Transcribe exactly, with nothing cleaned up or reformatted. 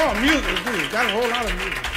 Oh, music is good. Got a whole lot of music.